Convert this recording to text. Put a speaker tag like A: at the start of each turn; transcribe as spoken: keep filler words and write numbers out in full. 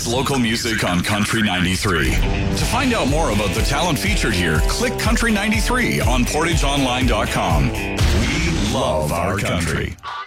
A: It's local music on Country ninety-three. To find out more about the talent featured here, click Country ninety-three on portage online dot com. We love our country.